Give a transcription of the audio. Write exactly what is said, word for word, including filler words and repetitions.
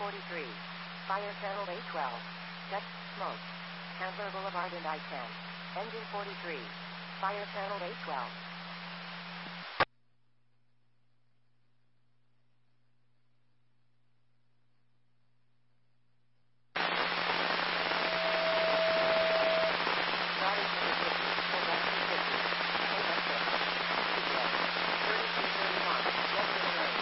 forty-three. Fire channel A twelve. Check. Smoke. Chandler Boulevard and I ten. Engine forty-three. Fire channel A twelve.